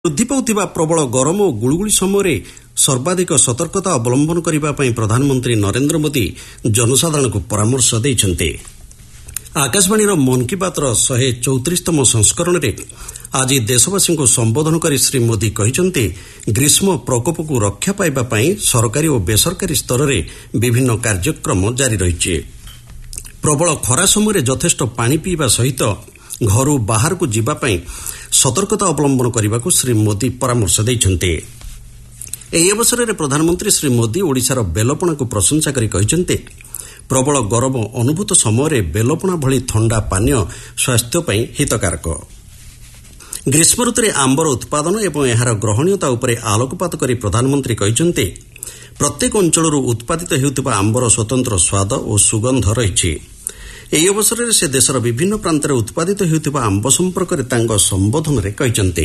ବୃଦ୍ଧି ପାଉଥିବା ପ୍ରବଳ ଗରମ ଓ ଗୁଳୁଗୁଳି ସମୟରେ ସର୍ବାଧିକ ସତର୍କତା ଅବଲମ୍ବନ କରିବା ପାଇଁ ପ୍ରଧାନମନ୍ତ୍ରୀ ନରେନ୍ଦ୍ର ମୋଦି ଜନସାଧାରଣଙ୍କୁ ପରାମର୍ଶ ଦେଇଛନ୍ତି। ଆକାଶବାଣୀର ମନ୍ କି ବାତ୍ର 134ତମ ସଂସ୍କରଣରେ ଆଜି ଦେଶବାସୀଙ୍କୁ ସମ୍ବୋଧନ କରି ଶ୍ରୀ ମୋଦି କହିଛନ୍ତି, ଗ୍ରୀଷ୍ମ ପ୍ରକୋପକୁ ରକ୍ଷା ପାଇବା ପାଇଁ ସରକାରୀ ଓ ବେସରକାରୀ ସ୍ତରରେ ବିଭିନ୍ନ କାର୍ଯ୍ୟକ୍ରମ ଜାରି ରହିଛି। ପ୍ରବଳ ଖରା ସମୟରେ ଯଥେଷ୍ଟ ପାଣି ପିଇବା ସହିତ ଘରୁ ବାହାରକୁ ଯିବା ପାଇଁ ସତର୍କତା ଅବଲମ୍ବନ କରିବାକୁ ଶ୍ରୀ ମୋଦି ପରାମର୍ଶ ଦେଇଛନ୍ତି। ଏହି ଅବସରରେ ପ୍ରଧାନମନ୍ତ୍ରୀ ଶ୍ରୀ ମୋଦି ଓଡ଼ିଶାର ବେଲପଣାକୁ ପ୍ରଶଂସା କରି କହିଛନ୍ତି, ପ୍ରବଳ ଗରମ ଅନୁଭୂତ ସମୟରେ ବେଲପଣା ଭଳି ଥଣ୍ଡା ପାନୀୟ ସ୍ୱାସ୍ଥ୍ୟ ପାଇଁ ହିତକାରକ। ଗ୍ରୀଷ୍ମ ଋତୁରେ ଆମ୍ବର ଉତ୍ପାଦନ ଏବଂ ଏହାର ଗ୍ରହଣୀୟତା ଉପରେ ଆଲୋକପାତ କରି ପ୍ରଧାନମନ୍ତ୍ରୀ କହିଛନ୍ତି, ପ୍ରତ୍ୟେକ ଅଞ୍ଚଳରୁ ଉତ୍ପାଦିତ ହେଉଥିବା ଆମ୍ବର ସ୍ୱତନ୍ତ୍ର ସ୍ୱାଦ ଓ ସୁଗନ୍ଧ ରହିଛି। ଏହି ଅବସରରେ ସେ ଦେଶର ବିଭିନ୍ନ ପ୍ରାନ୍ତରେ ଉତ୍ପାଦିତ ହେଉଥିବା ଆମ୍ବ ସମ୍ପର୍କରେ ତାଙ୍କ ସମ୍ବୋଧନରେ କହିଛନ୍ତି।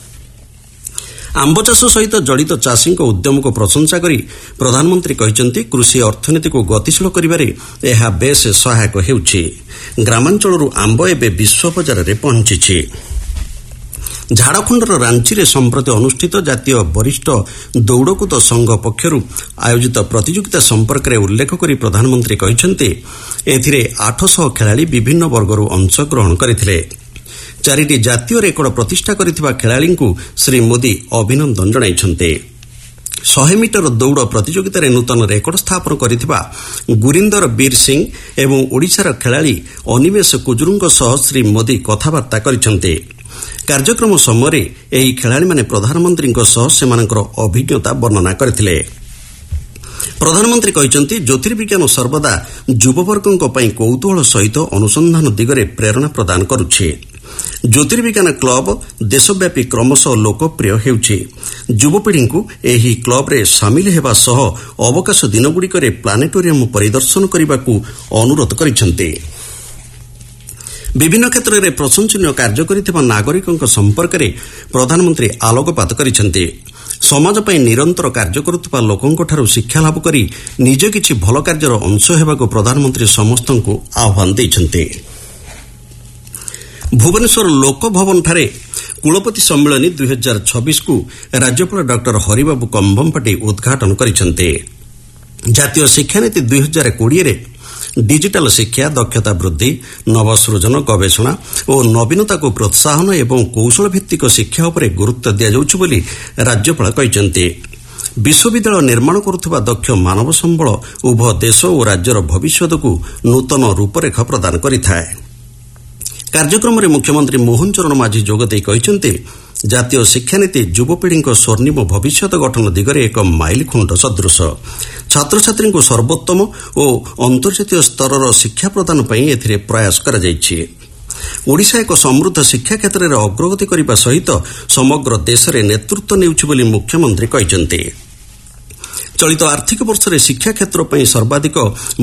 ଆମ୍ବ ଚାଷ ସହିତ ଜଡ଼ିତ ଚାଷୀଙ୍କ ଉଦ୍ୟମକୁ ପ୍ରଶଂସା କରି ପ୍ରଧାନମନ୍ତ୍ରୀ କହିଛନ୍ତି, କୃଷି ଅର୍ଥନୀତିକୁ ଗତିଶୀଳ କରିବାରେ ଏହା ବେଶ୍ ସହାୟକ ହେଉଛି। ଗ୍ରାମାଞ୍ଚଳରୁ ଆମ୍ବ ଏବେ ବିଶ୍ୱ ବଜାରରେ ପହଞ୍ଚିଛି। ଝାଡ଼ଖଣ୍ଡର ରାଞ୍ଚିରେ ସମ୍ପ୍ରତି ଅନୁଷ୍ଠିତ ଜାତୀୟ ବରିଷ୍ଠ ଦୌଡ଼କୁଦ ସଂଘ ପକ୍ଷରୁ ଆୟୋଜିତ ପ୍ରତିଯୋଗିତା ସମ୍ପର୍କରେ ଉଲ୍ଲେଖ କରି ପ୍ରଧାନମନ୍ତ୍ରୀ କହିଛନ୍ତି, ଏଥିରେ 800 ଖେଳାଳି ବିଭିନ୍ନ ବର୍ଗରୁ ଅଂଶଗ୍ରହଣ କରିଥିଲେ। 4ଟି ଜାତୀୟ ରେକର୍ଡ ପ୍ରତିଷ୍ଠା କରିଥିବା ଖେଳାଳିଙ୍କୁ ଶ୍ରୀ ମୋଦି ଅଭିନନ୍ଦନ ଜଣାଇଛନ୍ତି। 100 ମିଟର ଦୌଡ଼ ପ୍ରତିଯୋଗିତାରେ ନୂତନ ରେକର୍ଡ ସ୍ଥାପନ କରିଥିବା ଗୁରିନ୍ଦର ବୀର ସିଂ ଏବଂ ଓଡ଼ିଶାର ଖେଳାଳି ଅନିମେଷ କୁଜୁରୁଙ୍କ ସହ ଶ୍ରୀ ମୋଦି କଥାବାର୍ତ୍ତା କରିଛନ୍ତି। କାର୍ଯ୍ୟକ୍ରମ ସମୟରେ ଏହି ଖେଳାଳିମାନେ ପ୍ରଧାନମନ୍ତ୍ରୀଙ୍କ ସହ ସେମାନଙ୍କର ଅଭିଜ୍ଞତା ବର୍ଣ୍ଣନା କରିଥିଲେ। ପ୍ରଧାନମନ୍ତ୍ରୀ କହିଛନ୍ତି, ଜ୍ୟୋତିର୍ବିଜ୍ଞାନ ସର୍ବଦା ଯୁବବର୍ଗଙ୍କ ପାଇଁ କୌତୂହଳ ସହିତ ଅନୁସନ୍ଧାନ ଦିଗରେ ପ୍ରେରଣା ପ୍ରଦାନ କରୁଛି। ଜ୍ୟୋତିର୍ବିଜ୍ଞାନ କ୍ଲବ ଦେଶବ୍ୟାପୀ କ୍ରମଶଃ ଲୋକପ୍ରିୟ ହେଉଛି। ଯୁବପିଢ଼ିଙ୍କୁ ଏହି କ୍ଲବରେ ସାମିଲ ହେବା ସହ ଅବକାଶ ଦିନଗୁଡ଼ିକରେ ପ୍ଲାନେଟୋରିୟମ ପରିଦର୍ଶନ କରିବାକୁ ଅନୁରୋଧ କରିଛନ୍ତି। ବିଭିନ୍ନ କ୍ଷେତ୍ରରେ ପ୍ରଶଂସନୀୟ କାର୍ଯ୍ୟ କରିଥିବା ନାଗରିକଙ୍କ ସମ୍ପର୍କରେ ପ୍ରଧାନମନ୍ତ୍ରୀ ଆଲୋକପାତ କରିଛନ୍ତି। ସମାଜ ପାଇଁ ନିରନ୍ତର କାର୍ଯ୍ୟ କରୁଥିବା ଲୋକଙ୍କଠାରୁ ଶିକ୍ଷାଲାଭ କରି ନିଜ କିଛି ଭଲ କାର୍ଯ୍ୟର ଅଂଶ ହେବାକୁ ପ୍ରଧାନମନ୍ତ୍ରୀ ସମସ୍ତଙ୍କୁ ଆହ୍ୱାନ ଦେଇଛନ୍ତି। ଭୁବନେଶ୍ୱର ଲୋକଭବନଠାରେ କୁଳପତି ସମ୍ମିଳନୀ 2026କୁ ରାଜ୍ୟପାଳ ଡକ୍ଟର ହରିବାବୁ କମ୍ଭମପାଟି ଉଦ୍ଘାଟନ କରିଛନ୍ତି। ଜାତୀୟ ଶିକ୍ଷାନୀତି 2020ରେ ଡିଜିଟାଲ ଶିକ୍ଷା, ଦକ୍ଷତା ବୃଦ୍ଧି, ନବସୃଜନ, ଗବେଷଣା ଓ ନବୀନତାକୁ ପ୍ରୋତ୍ସାହନ ଏବଂ କୌଶଳ ଭିତ୍ତିକ ଶିକ୍ଷା ଉପରେ ଗୁରୁତ୍ୱ ଦିଆଯାଉଛି ବୋଲି ରାଜ୍ୟପାଳ କହିଛନ୍ତି। ବିଶ୍ୱବିଦ୍ୟାଳୟ ନିର୍ମାଣ କରୁଥିବା ଦକ୍ଷ ମାନବ ସମ୍ବଳ ଉଭୟ ଦେଶ ଓ ରାଜ୍ୟର ଭବିଷ୍ୟତକୁ ନୂତନ ରୂପରେଖ ପ୍ରଦାନ କରିଥାଏ। କାର୍ଯ୍ୟକ୍ରମରେ ମୁଖ୍ୟମନ୍ତ୍ରୀ ମୋହନ ଚରଣ ମାଝୀ ଯୋଗଦେଇ କହିଛନ୍ତି, ଜାତୀୟ ଶିକ୍ଷାନୀତି ଯୁବପିଢ଼ିଙ୍କ ସ୍ୱର୍ଣ୍ଣିମ ଭବିଷ୍ୟତ ଗଠନ ଦିଗରେ ଏକ ମାଇଲଖୁଣ୍ଟ ସଦୃଶ। ଛାତ୍ରଛାତ୍ରୀଙ୍କୁ ସର୍ବୋତ୍ତମ ଓ ଅନ୍ତର୍ଜାତୀୟ ସ୍ତରର ଶିକ୍ଷା ପ୍ରଦାନ ପାଇଁ ଏଥିରେ ପ୍ରୟାସ କରାଯାଇଛି। ଓଡ଼ିଶା ଏକ ସମୃଦ୍ଧ ଶିକ୍ଷା କ୍ଷେତ୍ରରେ ଅଗ୍ରଗତି କରିବା ସହିତ ସମଗ୍ର ଦେଶରେ ନେତୃତ୍ୱ ନେଉଛି ବୋଲି ମୁଖ୍ୟମନ୍ତ୍ରୀ କହିଛନ୍ତି। ଚଳିତ ଆର୍ଥିକ ବର୍ଷରେ ଶିକ୍ଷା କ୍ଷେତ୍ର ପାଇଁ ସର୍ବାଧିକ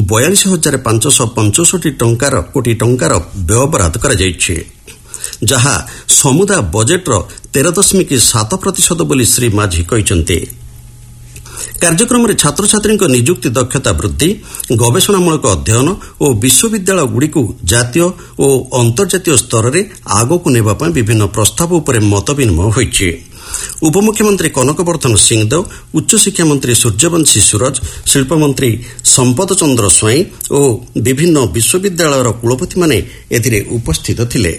42,565 କୋଟି ଟଙ୍କାର ବ୍ୟୟବରାଦ କରାଯାଇଛି, ଯାହା ସମୁଦାୟ ବଜେଟ୍ର 13.7% ବୋଲି ଶ୍ରୀ ମାଝୀ କହିଛନ୍ତି। କାର୍ଯ୍ୟକ୍ରମରେ ଛାତ୍ରଛାତ୍ରୀଙ୍କ ନିଯୁକ୍ତି, ଦକ୍ଷତା ବୃଦ୍ଧି, ଗବେଷଣାମୂଳକ ଅଧ୍ୟୟନ ଓ ବିଶ୍ୱବିଦ୍ୟାଳୟଗୁଡ଼ିକୁ ଜାତୀୟ ଓ ଅନ୍ତର୍ଜାତୀୟ ସ୍ତରରେ ଆଗକୁ ନେବା ପାଇଁ ବିଭିନ୍ନ ପ୍ରସ୍ତାବ ଉପରେ ମତ ବିନିମୟ ହୋଇଛି। ଉପମୁଖ୍ୟମନ୍ତ୍ରୀ କନକବର୍ଦ୍ଧନ ସିଂଦେଓ, ଉଚ୍ଚଶିକ୍ଷାମନ୍ତ୍ରୀ ସୂର୍ଯ୍ୟବଂଶୀ ସୁରଜ, ଶିଳ୍ପମନ୍ତ୍ରୀ ସମ୍ପଦ ଚନ୍ଦ୍ର ସ୍ୱାଇଁ ଓ ବିଭିନ୍ନ ବିଶ୍ୱବିଦ୍ୟାଳୟର କୁଳପତିମାନେ ଏଥିରେ ଉପସ୍ଥିତ ଥିଲେ।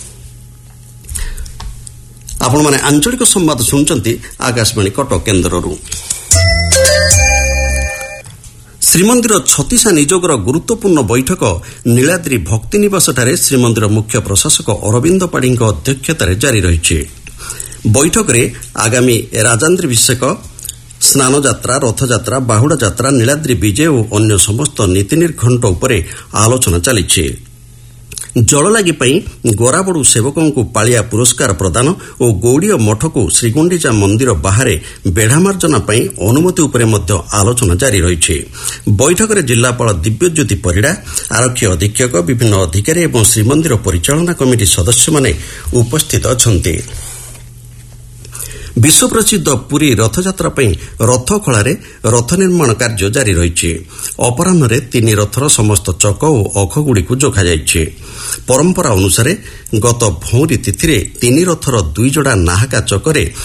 ଆପଣମାନେ ଆଞ୍ଚଳିକ ସମ୍ବାଦ ଶୁଣୁଛନ୍ତି ଆକାଶବାଣୀ କଟକ କେନ୍ଦ୍ରରୁ। ଶ୍ରୀମନ୍ଦିର ଛତିଶା ନିଯୋଗର ଗୁରୁତ୍ୱପୂର୍ଣ୍ଣ ବୈଠକ ନୀଳାଦ୍ରି ଭକ୍ତିନିବାସଠାରେ ଶ୍ରୀମନ୍ଦିର ମୁଖ୍ୟ ପ୍ରଶାସକ ଅରବିନ୍ଦ ପାଢ଼ୀଙ୍କ ଅଧ୍ୟକ୍ଷତାରେ ଜାରି ରହିଛି। ବୈଠକରେ ଆଗାମୀ ରାଜାନ୍ଦ୍ରାଭିଷେକ, ସ୍ନାନଯାତ୍ରା, ରଥଯାତ୍ରା, ବାହୁଡ଼ା ଯାତ୍ରା, ନୀଳାଦ୍ରି ବିଜେ ଓ ଅନ୍ୟ ସମସ୍ତ ନୀତି ନିର୍ଘଣ୍ଟ ଉପରେ ଆଲୋଚନା ଚାଲିଛି। ଜଳଲାଗି ପାଇଁ ଗୋରାବଡ଼ୁ ସେବକଙ୍କୁ ପାଳିଆ ପୁରସ୍କାର ପ୍ରଦାନ ଓ ଗୌଡ଼ୀୟ ମଠକୁ ଶ୍ରୀଗୁଣ୍ଡିଚା ମନ୍ଦିର ବାହାରେ ବେଢ଼ାମାର୍ଜନା ପାଇଁ ଅନୁମତି ଉପରେ ମଧ୍ୟ ଆଲୋଚନା ଜାରି ରହିଛି। ବୈଠକରେ ଜିଲ୍ଲାପାଳ ଦିବ୍ୟଜ୍ୟୋତି ପରିଡ଼ା, ଆରକ୍ଷୀ ଅଧୀକ୍ଷକ, ବିଭିନ୍ନ ଅଧିକାରୀ ଏବଂ ଶ୍ରୀମନ୍ଦିର ପରିଚାଳନା କମିଟି ସଦସ୍ୟମାନେ ଉପସ୍ଥିତ ଅଛନ୍ତି। ବିଶ୍ୱପ୍ରସିଦ୍ଧ ପୁରୀ ରଥଯାତ୍ରା ପାଇଁ ରଥଖଳାରେ ରଥ ନିର୍ମାଣ କାର୍ଯ୍ୟ ଜାରି ରହିଛି। ଅପରାହ୍ନରେ 3 ରଥର ସମସ୍ତ ଚକ ଓ ଅଖଗୁଡ଼ିକୁ ଯୋଗାଯାଇଛି। ପରମ୍ପରା ଅନୁସାରେ ଗତ ଭଉଁରୀ ତିଥିରେ 3 ରଥର 2 ଯୋଡ଼ା ନାହାକା ଚକରେ